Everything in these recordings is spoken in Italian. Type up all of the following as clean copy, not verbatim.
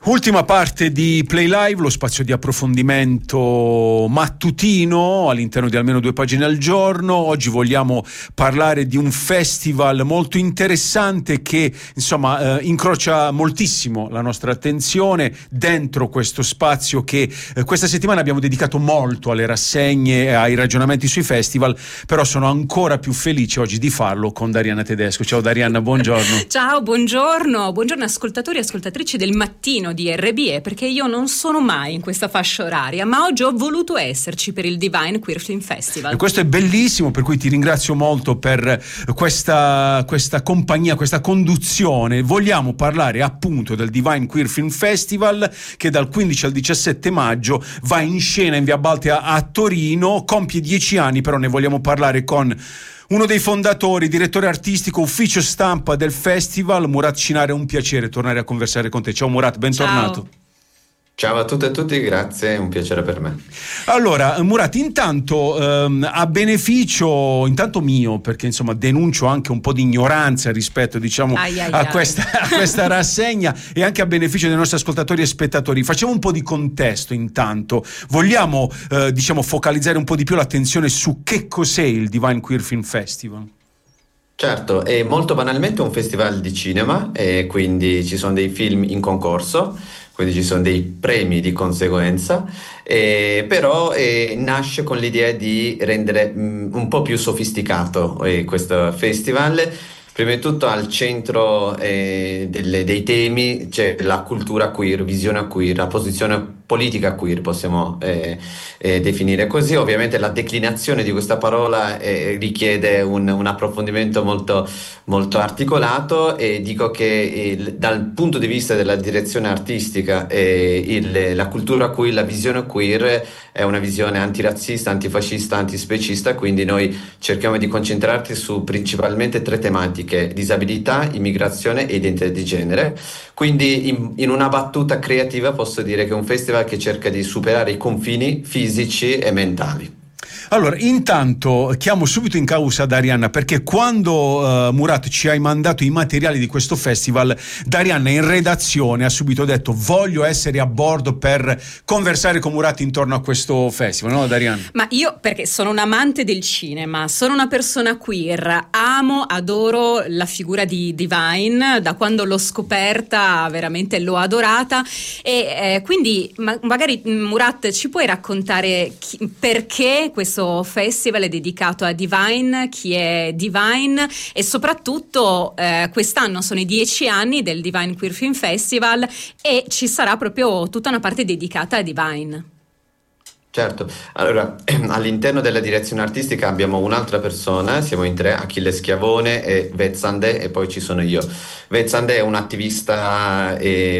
Ultima parte di Play Live, lo spazio di approfondimento mattutino all'interno di almeno 2 pagine al giorno. Oggi vogliamo parlare di un festival molto interessante che insomma incrocia moltissimo la nostra attenzione dentro questo spazio che questa settimana abbiamo dedicato molto alle rassegne e ai ragionamenti sui festival, però sono ancora più felice oggi di farlo con Darianna Tedesco. Ciao Darianna, buongiorno. Ciao, buongiorno ascoltatori e ascoltatrici del mattino di RBE, perché io non sono mai in questa fascia oraria, ma oggi ho voluto esserci per il Divine Queer Film Festival. E questo è bellissimo, per cui ti ringrazio molto per questa compagnia, questa conduzione. Vogliamo parlare appunto del Divine Queer Film Festival che dal 15 al 17 maggio va in scena in Via Baltea a Torino, compie 10 anni, però ne vogliamo parlare con uno dei fondatori, direttore artistico, ufficio stampa del festival, Murat Cinare. È un piacere tornare a conversare con te. Ciao Murat, bentornato. Ciao. Ciao a tutte e tutti, grazie, è un piacere per me. Allora, Murat, intanto a beneficio, intanto mio, perché insomma denuncio anche un po' di ignoranza rispetto, diciamo, a questa rassegna, e anche a beneficio dei nostri ascoltatori e spettatori, facciamo un po' di contesto intanto. Vogliamo, diciamo, focalizzare un po' di più l'attenzione su che cos'è il Divine Queer Film Festival? Certo, è molto banalmente un festival di cinema e quindi ci sono dei film in concorso, quindi ci sono dei premi di conseguenza, però nasce con l'idea di rendere un po' più sofisticato questo festival. Prima di tutto al centro dei temi c'è la cultura queer, visione queer, la posizione politica queer, possiamo definire così. Ovviamente la declinazione di questa parola richiede un approfondimento molto, molto articolato, e dico che dal punto di vista della direzione artistica la cultura queer, la visione queer è una visione antirazzista, antifascista, antispecista, quindi noi cerchiamo di concentrarci su principalmente 3 tematiche: disabilità, immigrazione e identità di genere. Quindi in una battuta creativa posso dire che è un festival che cerca di superare i confini fisici e mentali. Allora, intanto chiamo subito in causa Darianna, perché quando Murat ci hai mandato i materiali di questo festival, Darianna in redazione ha subito detto: voglio essere a bordo per conversare con Murat intorno a questo festival, no Darianna? Ma io, perché sono un amante del cinema, sono una persona queer, adoro la figura di Divine, da quando l'ho scoperta veramente l'ho adorata, e quindi magari Murat ci puoi raccontare perché questo festival è dedicato a Divine, chi è Divine, e soprattutto quest'anno sono i 10 anni del Divine Queer Film Festival e ci sarà proprio tutta una parte dedicata a Divine. Certo, allora all'interno della direzione artistica abbiamo un'altra persona, siamo in 3, Achille Schiavone e Vezzande, e poi ci sono io. Vezzande è un attivista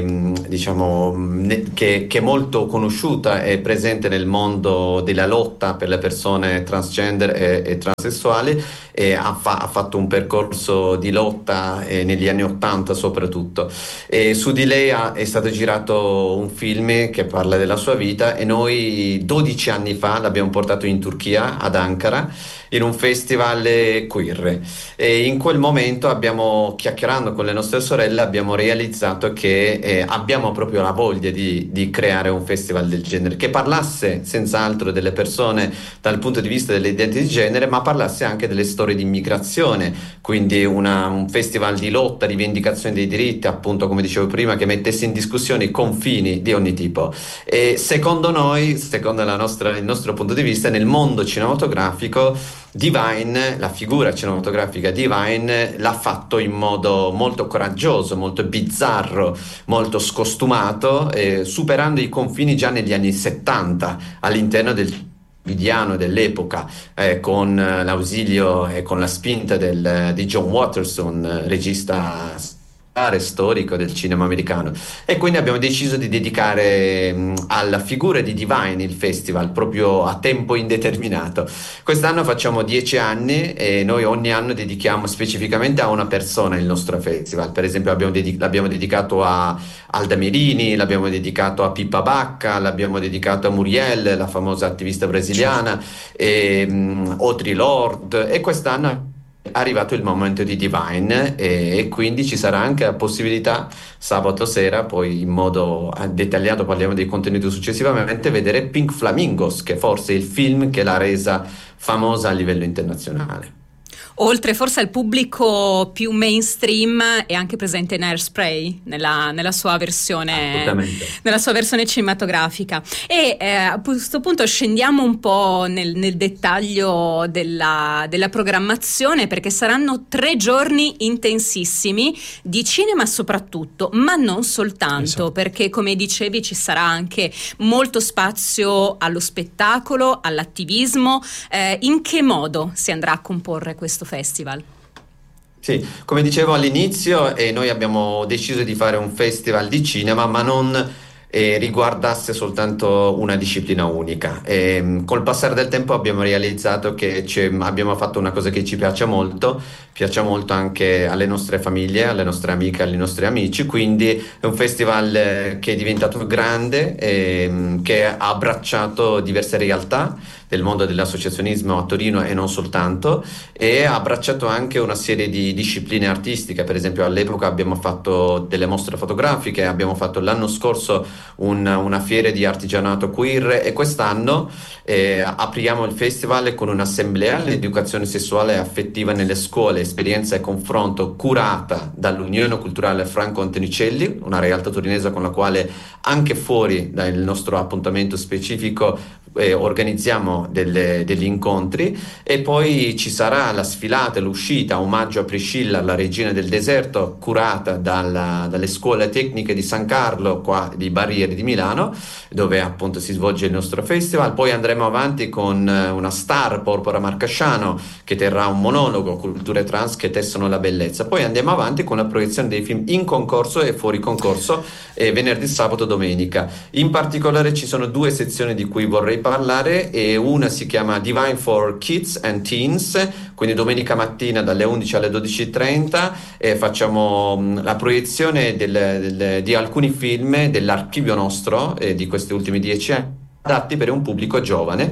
diciamo che è molto conosciuta e presente nel mondo della lotta per le persone transgender e transessuali, e ha fatto un percorso di lotta negli anni '80 soprattutto, e su di lei è stato girato un film che parla della sua vita, e noi 12 anni fa l'abbiamo portato in Turchia, ad Ankara, in un festival queer, e in quel momento chiacchierando con le nostre sorelle, abbiamo realizzato che abbiamo proprio la voglia di creare un festival del genere, che parlasse senz'altro delle persone dal punto di vista dell'identità di genere, ma parlasse anche delle storie di immigrazione, quindi un festival di lotta, rivendicazione dei diritti, appunto come dicevo prima, che mettesse in discussione i confini di ogni tipo. E secondo noi, secondo il nostro punto di vista, nel mondo cinematografico Divine, la figura cinematografica Divine, l'ha fatto in modo molto coraggioso, molto bizzarro, molto scostumato, superando i confini già negli anni '70 all'interno del vidiano dell'epoca, con l'ausilio e con la spinta di John Watterson, regista storico del cinema americano, e quindi abbiamo deciso di dedicare alla figura di Divine il festival proprio a tempo indeterminato. Quest'anno facciamo 10 anni e noi ogni anno dedichiamo specificamente a una persona il nostro festival. Per esempio l'abbiamo dedicato a Alda Merini, l'abbiamo dedicato a Pippa Bacca, l'abbiamo dedicato a Muriel, la famosa attivista brasiliana, e Audre Lorde, e quest'anno arrivato il momento di Divine e quindi ci sarà anche la possibilità sabato sera, poi in modo dettagliato parliamo dei contenuti successivamente, vedere Pink Flamingos, che forse è il film che l'ha resa famosa a livello internazionale. Oltre forse al pubblico più mainstream, è anche presente in Hairspray nella sua versione cinematografica. E a questo punto scendiamo un po' nel dettaglio della programmazione, perché saranno 3 giorni intensissimi di cinema soprattutto, ma non soltanto, esatto. Perché come dicevi ci sarà anche molto spazio allo spettacolo, all'attivismo. In che modo si andrà a comporre questo festival? Sì, come dicevo all'inizio, noi abbiamo deciso di fare un festival di cinema, ma non riguardasse soltanto una disciplina unica. Col passare del tempo abbiamo realizzato che abbiamo fatto una cosa che ci piace molto anche alle nostre famiglie, alle nostre amiche, ai nostri amici, quindi è un festival che è diventato grande, che ha abbracciato diverse realtà del mondo dell'associazionismo a Torino e non soltanto, e ha abbracciato anche una serie di discipline artistiche. Per esempio all'epoca abbiamo fatto delle mostre fotografiche, abbiamo fatto l'anno scorso una fiera di artigianato queer e quest'anno apriamo il festival con un'assemblea all'educazione sessuale e affettiva nelle scuole, esperienza e confronto curata dall'Unione Culturale Franco Antonicelli, una realtà torinese con la quale anche fuori dal nostro appuntamento specifico organizziamo degli incontri, e poi ci sarà la sfilata, l'uscita omaggio a Priscilla, la regina del deserto, curata dalle scuole tecniche di San Carlo qua di Barriere di Milano, dove appunto si svolge il nostro festival. Poi andremo avanti con una star, Porpora Marcasciano, che terrà un monologo, culture trans che tessono la bellezza. Poi andiamo avanti con la proiezione dei film in concorso e fuori concorso, venerdì, sabato, domenica. In particolare ci sono 2 sezioni di cui vorrei parlare, e una si chiama Divine for Kids and Teens, quindi domenica mattina dalle 11 alle 12:30 facciamo la proiezione di alcuni film dell'archivio nostro di questi ultimi 10 anni, adatti per un pubblico giovane.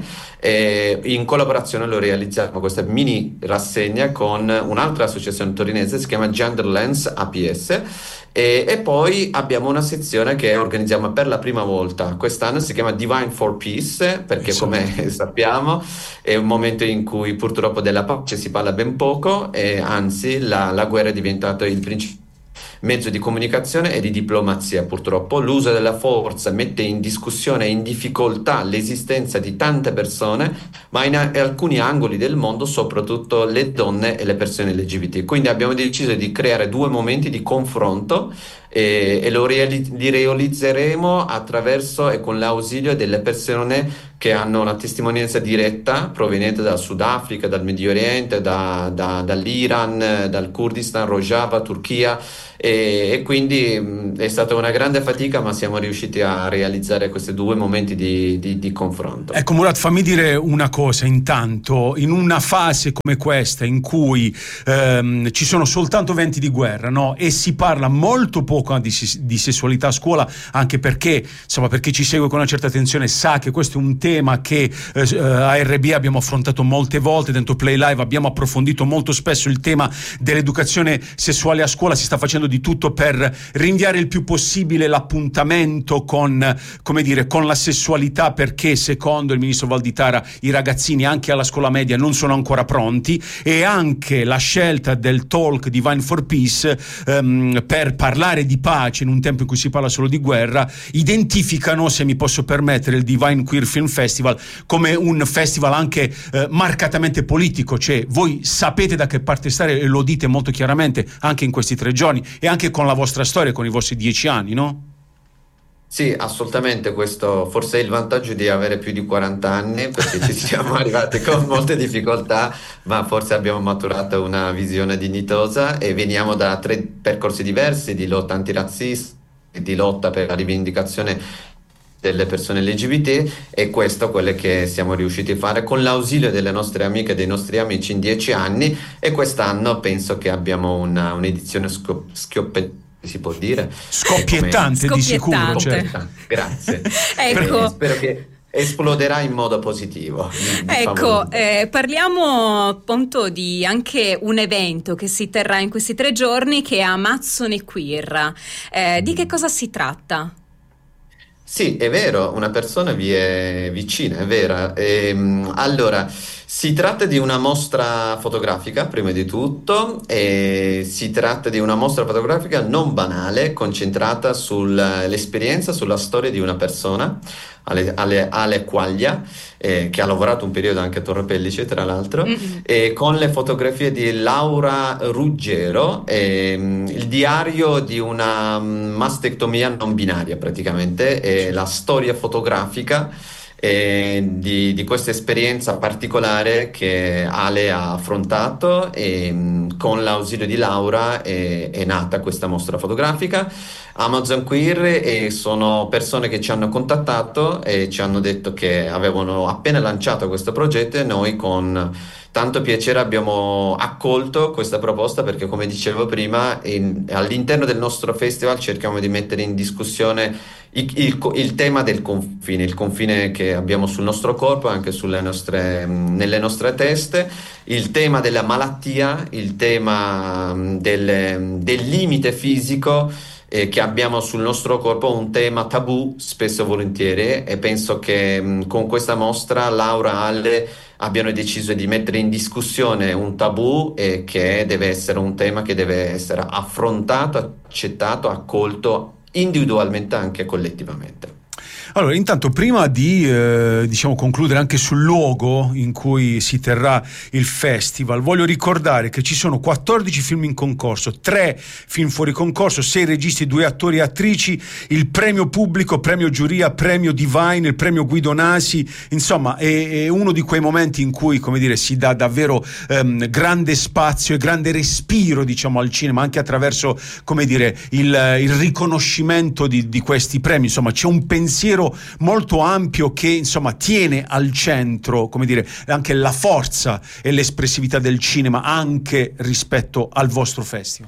In collaborazione lo realizziamo questa mini rassegna con un'altra associazione torinese, si chiama Genderlands APS, e poi abbiamo una sezione che organizziamo per la prima volta quest'anno, si chiama Divine for Peace, perché come sappiamo è un momento in cui purtroppo della pace si parla ben poco, e anzi la guerra è diventato il principale mezzo di comunicazione e di diplomazia. Purtroppo l'uso della forza mette in discussione e in difficoltà l'esistenza di tante persone, ma in alcuni angoli del mondo, soprattutto le donne e le persone LGBT. Quindi abbiamo deciso di creare 2 momenti di confronto, e li realizzeremo attraverso e con l'ausilio delle persone che hanno una testimonianza diretta proveniente dal Sudafrica, dal Medio Oriente, dall'Iran, dal Kurdistan, Rojava, Turchia, e quindi è stata una grande fatica, ma siamo riusciti a realizzare questi 2 momenti di confronto. Ecco Murat, fammi dire una cosa intanto: in una fase come questa in cui ci sono soltanto venti di guerra, no? E si parla molto poco di sessualità a scuola, anche perché insomma, per chi ci segue con una certa attenzione sa che questo è un tema che a RB abbiamo affrontato molte volte. Dentro Play Live abbiamo approfondito molto spesso il tema dell'educazione sessuale a scuola. Si sta facendo di tutto per rinviare il più possibile l'appuntamento con la sessualità, perché secondo il ministro Valditara i ragazzini anche alla scuola media non sono ancora pronti, e anche la scelta del talk Divine for Peace per parlare di pace in un tempo in cui si parla solo di guerra, identificano, se mi posso permettere, il Divine Queer Film Festival come un festival anche marcatamente politico. Cioè voi sapete da che parte stare e lo dite molto chiaramente anche in questi 3 giorni, e anche con la vostra storia, con i vostri 10 anni, no? Sì, assolutamente. Questo forse è il vantaggio di avere più di 40 anni, perché ci siamo arrivati con molte difficoltà, ma forse abbiamo maturato una visione dignitosa, e veniamo da 3 percorsi diversi di lotta antirazzista, di lotta per la rivendicazione delle persone LGBT, e questo quello che siamo riusciti a fare con l'ausilio delle nostre amiche e dei nostri amici in 10 anni, e quest'anno penso che abbiamo un'edizione si può dire? Scoppiettante, di sicuro. Certo. Grazie. Ecco. Spero che esploderà in modo positivo. Ecco, parliamo appunto di anche un evento che si terrà in questi 3 giorni, che è Amazzone Queer. Di che cosa si tratta? Sì, è vero, una persona vi è vicina, è vera. Allora, si tratta di una mostra fotografica, prima di tutto, e si tratta di una mostra fotografica non banale, concentrata sull'esperienza, sulla storia di una persona, Ale Quaglia, che ha lavorato un periodo anche a Torre Pellice, tra l'altro, e con le fotografie di Laura Ruggero, il diario di una mastectomia non binaria praticamente, la storia fotografica di questa esperienza particolare che Ale ha affrontato, e con l'ausilio di Laura è nata questa mostra fotografica. Amazon Queer, e sono persone che ci hanno contattato e ci hanno detto che avevano appena lanciato questo progetto, e noi con tanto piacere abbiamo accolto questa proposta, perché come dicevo prima, all'interno del nostro festival cerchiamo di mettere in discussione il tema del confine, il confine che abbiamo sul nostro corpo, anche nelle nostre teste, il tema della malattia, il tema del limite fisico che abbiamo sul nostro corpo, un tema tabù spesso e volentieri, e penso che con questa mostra Laura e Ale abbiano deciso di mettere in discussione un tabù, e che deve essere un tema che deve essere affrontato, accettato, accolto individualmente, anche collettivamente. Allora, intanto, prima di concludere anche sul luogo in cui si terrà il festival, voglio ricordare che ci sono 14 film in concorso, 3 film fuori concorso, 6 registi, 2 attori e attrici, il premio pubblico, premio giuria, premio Divine, il premio Guido Nasi. Insomma, è uno di quei momenti in cui, come dire, si dà davvero grande spazio e grande respiro, diciamo, al cinema, anche attraverso, come dire, il riconoscimento di questi premi. Insomma, c'è un pensiero molto ampio che, insomma, tiene al centro, come dire, anche la forza e l'espressività del cinema, anche rispetto al vostro festival.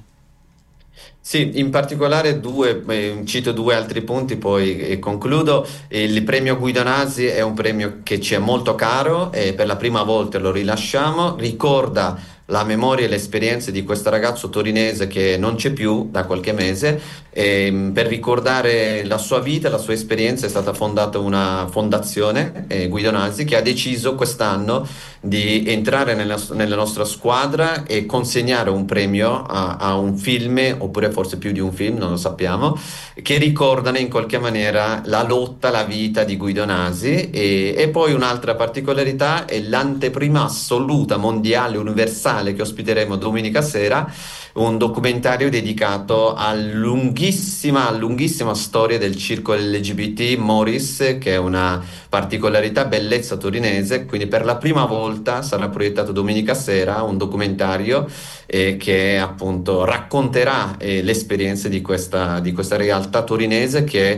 Sì, in particolare cito 2 altri punti, poi concludo. Il premio Guido Nasi è un premio che ci è molto caro, e per la prima volta lo rilasciamo. Ricorda la memoria e le esperienze di questo ragazzo torinese che non c'è più da qualche mese, e per ricordare la sua vita, la sua esperienza, è stata fondata una fondazione, Guido Nasi, che ha deciso quest'anno di entrare nella nostra squadra e consegnare un premio a un film, oppure forse più di un film, non lo sappiamo, che ricordano in qualche maniera la lotta, la vita di Guido Nasi. E poi un'altra particolarità è l'anteprima assoluta, mondiale, universale, che ospiteremo domenica sera, un documentario dedicato alla lunghissima storia del circolo LGBT Morris, che è una particolarità, bellezza torinese. Quindi per la prima volta sarà proiettato domenica sera un documentario che appunto racconterà l'esperienza di questa realtà torinese, che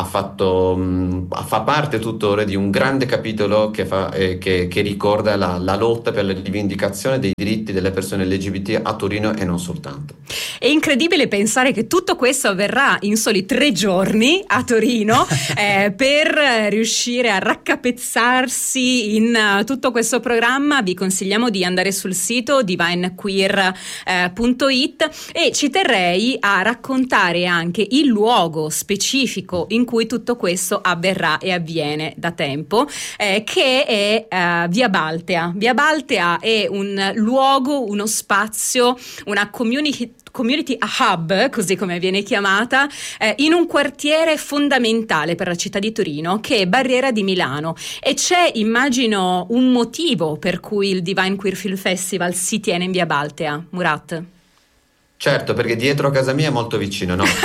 fa parte tuttora di un grande capitolo che ricorda la lotta per la rivendicazione dei diritti delle persone LGBT a Torino, e non soltanto. È incredibile pensare che tutto questo avverrà in soli 3 giorni a Torino, per riuscire a raccapezzarsi in tutto questo programma. Vi consigliamo di andare sul sito divinequeer.it, e ci terrei a raccontare anche il luogo specifico in cui tutto questo avverrà e avviene da tempo, che è Via Baltea. Via Baltea è un luogo, uno spazio, una community hub, così come viene chiamata, in un quartiere fondamentale per la città di Torino, che è Barriera di Milano. E c'è, immagino, un motivo per cui il Divine Queer Film Festival si tiene in Via Baltea, Murat. Certo, perché dietro casa mia è molto vicino, no?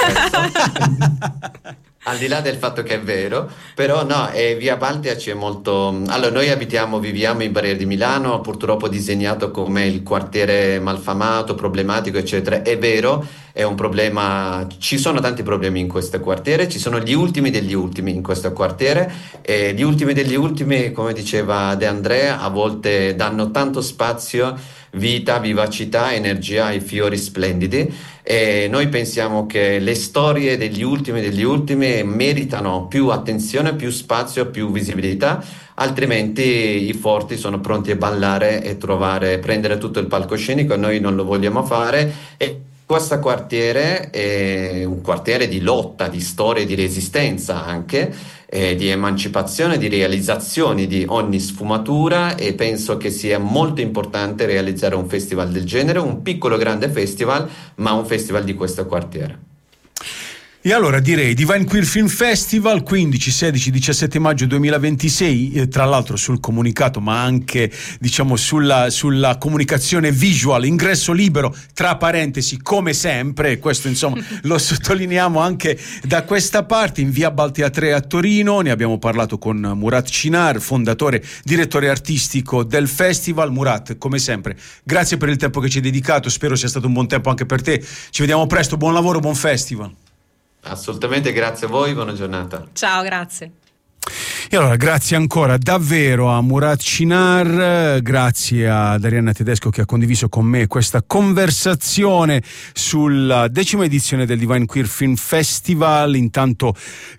Al di là del fatto che è vero, però no, Via Baltea c'è molto. Allora, noi viviamo in Barriera di Milano, purtroppo disegnato come il quartiere malfamato, problematico, eccetera. È vero, è un problema, ci sono tanti problemi in questo quartiere, ci sono gli ultimi degli ultimi in questo quartiere, e gli ultimi degli ultimi, come diceva De Andrea, a volte danno tanto spazio, vita, vivacità, energia ai fiori splendidi, e noi pensiamo che le storie degli ultimi che meritano più attenzione, più spazio, più visibilità, altrimenti i forti sono pronti a ballare e prendere tutto il palcoscenico, e noi non lo vogliamo fare. E questo quartiere è un quartiere di lotta, di storia, di resistenza anche, di emancipazione, di realizzazioni di ogni sfumatura, e penso che sia molto importante realizzare un festival del genere, un piccolo grande festival, ma un festival di questo quartiere. E allora direi Divine Queer Film Festival 15, 16, 17 maggio 2026, tra l'altro sul comunicato ma anche diciamo sulla comunicazione visual, ingresso libero tra parentesi come sempre, questo insomma lo sottolineiamo anche da questa parte, in via Baltea 3 a Torino. Ne abbiamo parlato con Murat Çınar, fondatore, direttore artistico del festival. Murat, come sempre grazie per il tempo che ci hai dedicato, spero sia stato un buon tempo anche per te, ci vediamo presto, buon lavoro, buon festival. Assolutamente, grazie a voi, buona giornata. Ciao, grazie. E allora grazie ancora davvero a Murat Çınar, grazie ad Arianna Tedesco che ha condiviso con me questa conversazione sulla 10ª edizione del Divine Queer Film Festival. Intanto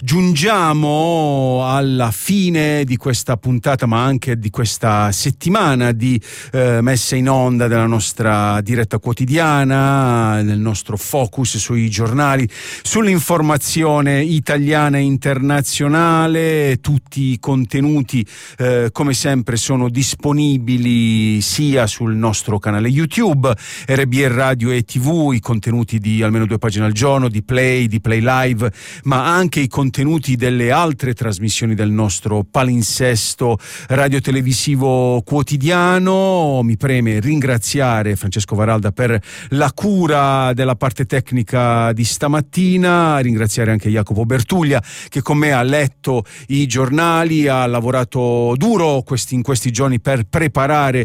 giungiamo alla fine di questa puntata, ma anche di questa settimana di messa in onda della nostra diretta quotidiana, del nostro focus sui giornali, sull'informazione italiana e internazionale. Tutti i contenuti come sempre sono disponibili sia sul nostro canale YouTube RBE Radio e TV, i contenuti di almeno 2 pagine al giorno, di Play Live, ma anche i contenuti delle altre trasmissioni del nostro palinsesto radiotelevisivo quotidiano. Mi preme ringraziare Francesco Varalda per la cura della parte tecnica di stamattina, ringraziare anche Jacopo Bertuglia che con me ha letto i giornali, ha lavorato duro in questi giorni per preparare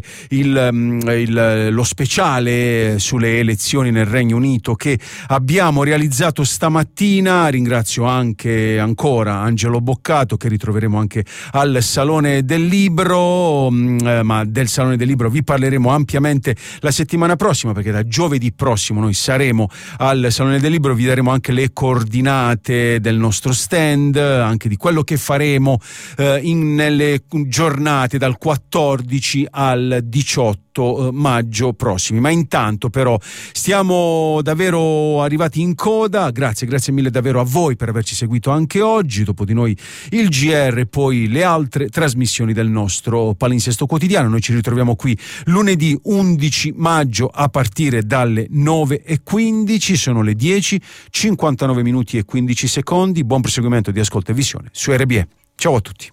lo speciale sulle elezioni nel Regno Unito che abbiamo realizzato stamattina. Ringrazio anche ancora Angelo Boccato, che ritroveremo anche al Salone del Libro, ma del Salone del Libro vi parleremo ampiamente la settimana prossima, perché da giovedì prossimo noi saremo al Salone del Libro, vi daremo anche le coordinate del nostro stand, anche di quello che faremo nelle giornate dal 14 al 18 maggio prossimi. Ma intanto però stiamo davvero arrivati in coda. Grazie mille davvero a voi per averci seguito anche oggi. Dopo di noi il GR e poi le altre trasmissioni del nostro palinsesto quotidiano. Noi ci ritroviamo qui lunedì 11 maggio a partire dalle 9:15. Sono le 10, 59 minuti e 15 secondi. Buon proseguimento di ascolto e visione su RBE. Ciao a tutti.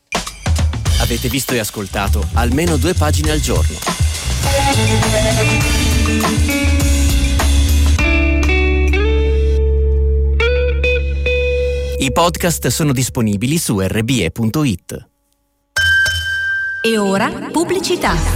Avete visto e ascoltato almeno 2 pagine al giorno. I podcast sono disponibili su rbe.it. E ora pubblicità.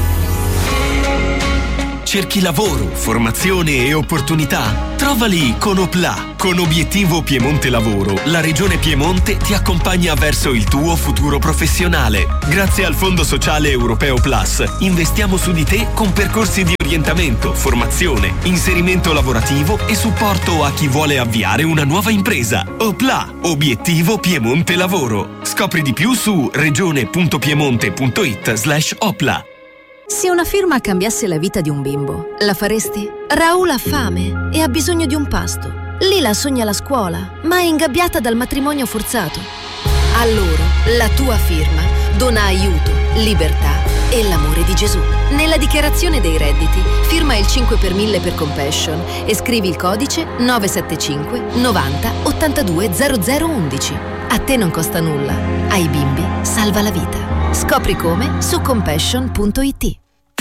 Cerchi lavoro, formazione e opportunità? Trovali con Opla. Con Obiettivo Piemonte Lavoro, la Regione Piemonte ti accompagna verso il tuo futuro professionale. Grazie al Fondo Sociale Europeo Plus, investiamo su di te con percorsi di orientamento, formazione, inserimento lavorativo e supporto a chi vuole avviare una nuova impresa. Opla, Obiettivo Piemonte Lavoro. Scopri di più su regione.piemonte.it/Opla. Se una firma cambiasse la vita di un bimbo, la faresti? Raul ha fame e ha bisogno di un pasto. Lila sogna la scuola, ma è ingabbiata dal matrimonio forzato. A loro, la tua firma dona aiuto, libertà e l'amore di Gesù. Nella dichiarazione dei redditi, firma il 5 per 1000 per Compassion e scrivi il codice 975 90 82 0011. A te non costa nulla, ai bimbi salva la vita. Scopri come su compassion.it.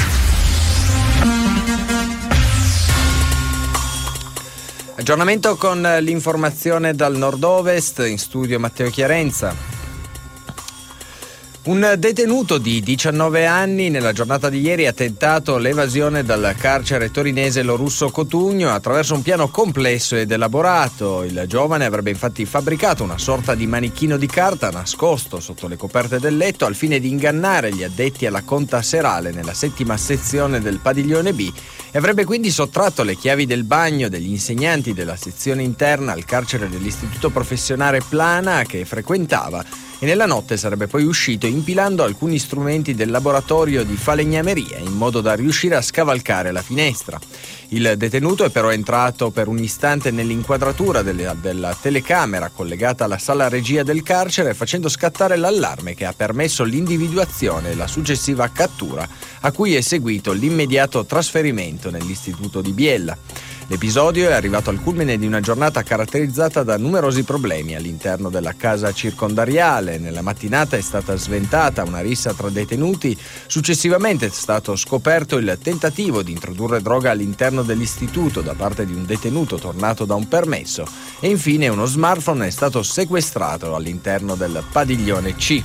Aggiornamento con l'informazione dal nord-ovest, in studio Matteo Chiarenza. Un detenuto di 19 anni nella giornata di ieri ha tentato l'evasione dal carcere torinese Lorusso Cotugno attraverso un piano complesso ed elaborato. Il giovane avrebbe infatti fabbricato una sorta di manichino di carta nascosto sotto le coperte del letto al fine di ingannare gli addetti alla conta serale nella 7ª sezione del padiglione B e avrebbe quindi sottratto le chiavi del bagno degli insegnanti della sezione interna al carcere dell'istituto professionale Plana che frequentava. E nella notte sarebbe poi uscito impilando alcuni strumenti del laboratorio di falegnameria in modo da riuscire a scavalcare la finestra. Il detenuto è però entrato per un istante nell'inquadratura della telecamera collegata alla sala regia del carcere facendo scattare l'allarme che ha permesso l'individuazione e la successiva cattura a cui è seguito l'immediato trasferimento nell'istituto di Biella. L'episodio è arrivato al culmine di una giornata caratterizzata da numerosi problemi all'interno della casa circondariale. Nella mattinata è stata sventata una rissa tra detenuti, successivamente è stato scoperto il tentativo di introdurre droga all'interno dell'istituto da parte di un detenuto tornato da un permesso e infine uno smartphone è stato sequestrato all'interno del padiglione C.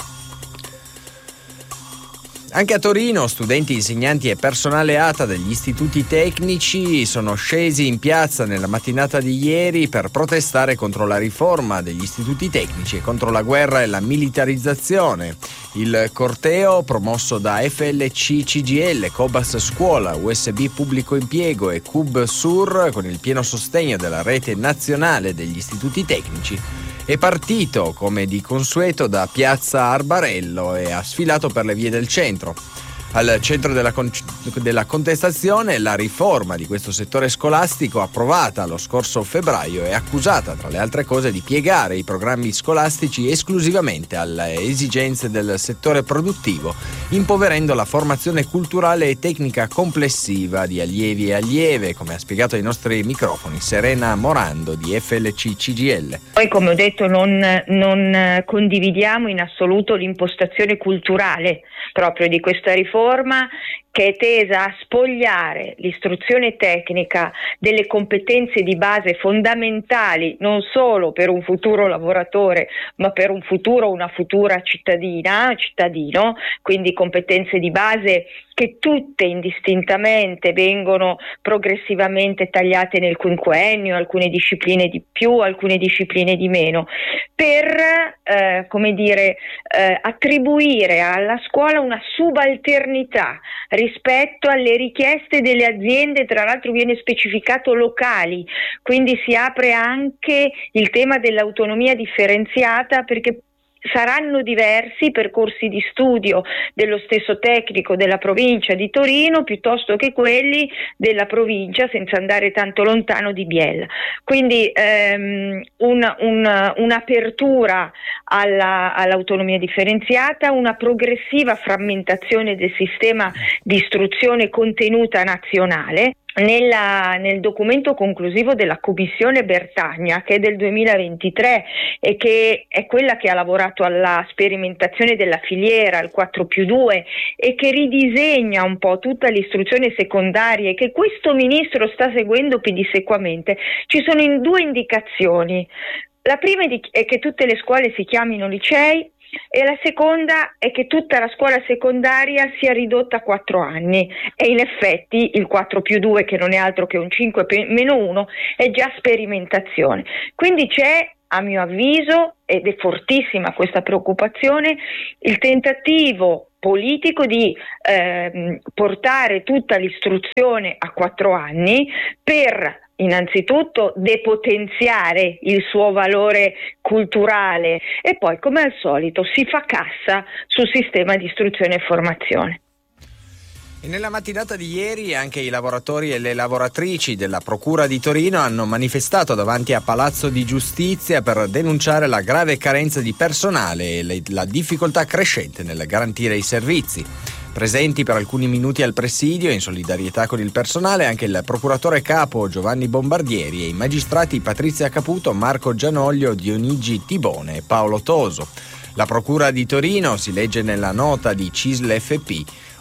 Anche a Torino studenti, insegnanti e personale ATA degli istituti tecnici sono scesi in piazza nella mattinata di ieri per protestare contro la riforma degli istituti tecnici e contro la guerra e la militarizzazione. Il corteo, promosso da FLC CGL, Cobas Scuola, USB Pubblico Impiego e Cub Sur, con il pieno sostegno della rete nazionale degli istituti tecnici, è partito, come di consueto, da Piazza Arbarello e ha sfilato per le vie del centro. Al centro della contestazione la riforma di questo settore scolastico approvata lo scorso febbraio è accusata, tra le altre cose, di piegare i programmi scolastici esclusivamente alle esigenze del settore produttivo, impoverendo la formazione culturale e tecnica complessiva di allievi e allieve, come ha spiegato ai nostri microfoni Serena Morando di FLC CGL. Poi, come ho detto, non condividiamo in assoluto l'impostazione culturale proprio di questa riforma, che è tesa a spogliare l'istruzione tecnica delle competenze di base fondamentali non solo per un futuro lavoratore ma per un futuro, una futura cittadino, quindi competenze di base che tutte indistintamente vengono progressivamente tagliate nel quinquennio, alcune discipline di più, alcune discipline di meno, per attribuire alla scuola una subalternità rispetto alle richieste delle aziende, tra l'altro viene specificato locali, quindi si apre anche il tema dell'autonomia differenziata, perché saranno diversi percorsi di studio dello stesso tecnico della provincia di Torino piuttosto che quelli della provincia, senza andare tanto lontano, di Biella. Quindi un'apertura all'autonomia differenziata, una progressiva frammentazione del sistema di istruzione contenuta nazionale. Nel documento conclusivo della Commissione Bertagna, che è del 2023 e che è quella che ha lavorato alla sperimentazione della filiera, il 4+2, e che ridisegna un po' tutta l'istruzione secondaria e che questo ministro sta seguendo pedissequamente, ci sono due indicazioni. La prima è che tutte le scuole si chiamino licei, e la seconda è che tutta la scuola secondaria sia ridotta a 4 anni, e in effetti il 4+2, che non è altro che un 5+1, è già sperimentazione. Quindi c'è, a mio avviso, ed è fortissima questa preoccupazione, il tentativo politico di portare tutta l'istruzione a 4 anni per innanzitutto depotenziare il suo valore culturale e poi, come al solito, si fa cassa sul sistema di istruzione e formazione. E nella mattinata di ieri anche i lavoratori e le lavoratrici della Procura di Torino hanno manifestato davanti a Palazzo di Giustizia per denunciare la grave carenza di personale e la difficoltà crescente nel garantire i servizi. Presenti per alcuni minuti al presidio, in solidarietà con il personale, anche il procuratore capo Giovanni Bombardieri e i magistrati Patrizia Caputo, Marco Gianoglio, Dionigi Tibone e Paolo Toso. La Procura di Torino, si legge nella nota di CISL FP,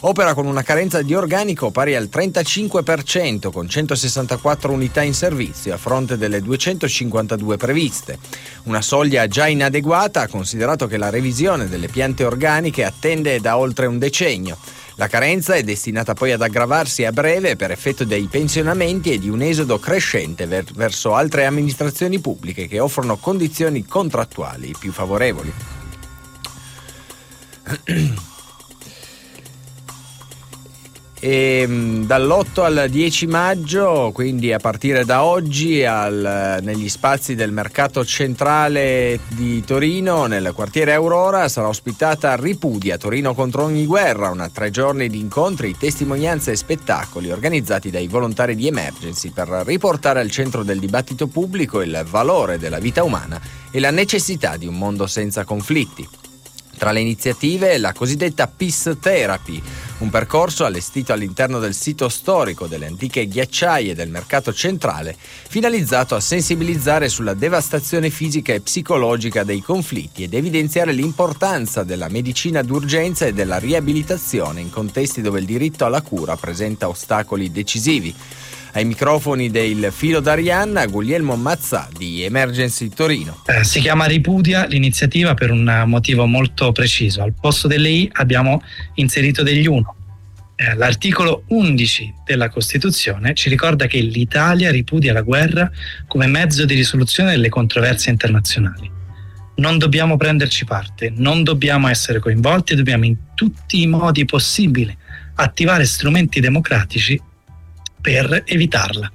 opera con una carenza di organico pari al 35%, con 164 unità in servizio a fronte delle 252 previste. Una soglia già inadeguata, considerato che la revisione delle piante organiche attende da oltre un decennio. La carenza è destinata poi ad aggravarsi a breve per effetto dei pensionamenti e di un esodo crescente verso altre amministrazioni pubbliche che offrono condizioni contrattuali più favorevoli. E dall'8 al 10 maggio, quindi a partire da oggi, negli spazi del mercato centrale di Torino, nel quartiere Aurora, sarà ospitata Ripudia Torino contro ogni guerra, una 3 giorni di incontri, testimonianze e spettacoli organizzati dai volontari di Emergency per riportare al centro del dibattito pubblico il valore della vita umana e la necessità di un mondo senza conflitti. Tra le iniziative, la cosiddetta Peace Therapy, un percorso allestito all'interno del sito storico delle antiche ghiacciaie del mercato centrale, finalizzato a sensibilizzare sulla devastazione fisica e psicologica dei conflitti ed evidenziare l'importanza della medicina d'urgenza e della riabilitazione in contesti dove il diritto alla cura presenta ostacoli decisivi. Ai microfoni del Filo d'Arianna, Guglielmo Mazzà di Emergency Torino. Si chiama Ripudia l'iniziativa per un motivo molto preciso. Al posto delle I abbiamo inserito degli 1. L'articolo 11 della Costituzione ci ricorda che l'Italia ripudia la guerra come mezzo di risoluzione delle controversie internazionali. Non dobbiamo prenderci parte, non dobbiamo essere coinvolti, dobbiamo in tutti i modi possibili attivare strumenti democratici per evitarla,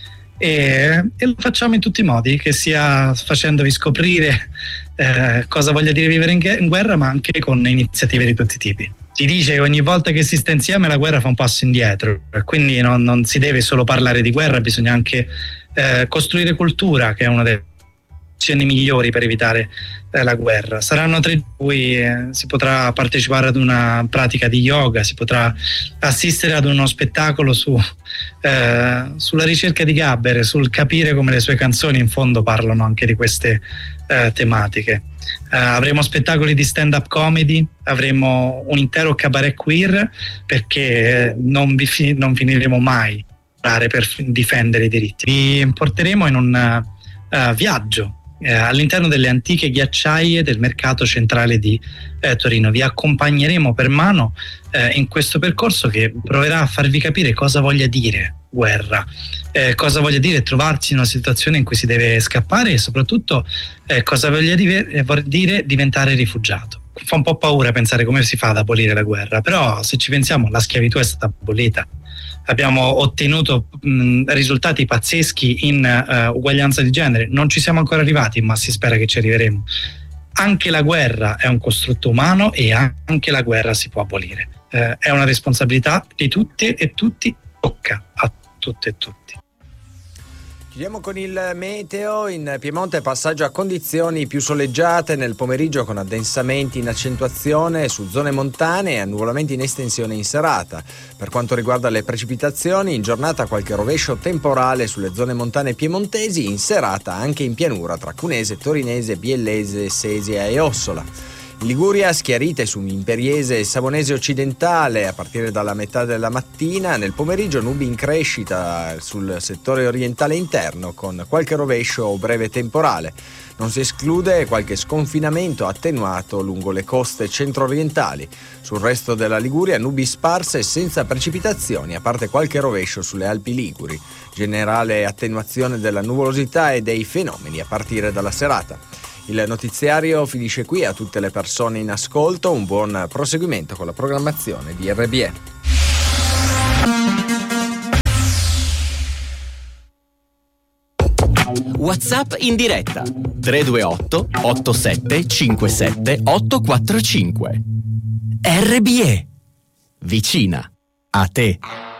e lo facciamo in tutti i modi, che sia facendovi scoprire cosa voglia dire vivere in guerra, ma anche con iniziative di tutti i tipi. Si dice che ogni volta che si sta insieme la guerra fa un passo indietro, quindi non si deve solo parlare di guerra, bisogna anche costruire cultura, che è una delle azioni migliori per evitare la guerra. Saranno 3 in cui si potrà partecipare ad una pratica di yoga, si potrà assistere ad uno spettacolo sulla ricerca di Gabber, sul capire come le sue canzoni in fondo parlano anche di queste tematiche. Avremo spettacoli di stand-up comedy, avremo un intero cabaret queer, perché non finiremo mai per difendere i diritti. Vi porteremo in un viaggio all'interno delle antiche ghiacciaie del mercato centrale di Torino. Vi accompagneremo per mano in questo percorso che proverà a farvi capire cosa voglia dire guerra, cosa voglia dire trovarsi in una situazione in cui si deve scappare, e soprattutto cosa voglia dire diventare rifugiato. Fa un po' paura pensare come si fa ad abolire la guerra, però se ci pensiamo, la schiavitù è stata abolita. Abbiamo ottenuto risultati pazzeschi in uguaglianza di genere. Non ci siamo ancora arrivati, ma si spera che ci arriveremo. Anche la guerra è un costrutto umano e anche la guerra si può abolire. È una responsabilità di tutti e tutti, tocca a tutte e tutti. Chiudiamo con il meteo. In Piemonte passaggio a condizioni più soleggiate nel pomeriggio, con addensamenti in accentuazione su zone montane e annuvolamenti in estensione in serata. Per quanto riguarda le precipitazioni, in giornata qualche rovescio temporale sulle zone montane piemontesi, in serata anche in pianura tra Cunese, Torinese, Biellese, Sesia e Ossola. In Liguria schiarite su Imperiese e Savonese occidentale a partire dalla metà della mattina. Nel pomeriggio nubi in crescita sul settore orientale interno, con qualche rovescio o breve temporale. Non si esclude qualche sconfinamento attenuato lungo le coste centro-orientali. Sul resto della Liguria nubi sparse senza precipitazioni, a parte qualche rovescio sulle Alpi Liguri. Generale attenuazione della nuvolosità e dei fenomeni a partire dalla serata. Il notiziario finisce qui. A tutte le persone in ascolto un buon proseguimento con la programmazione di RBE. WhatsApp in diretta 328 87 57 845. RBE, vicina a te.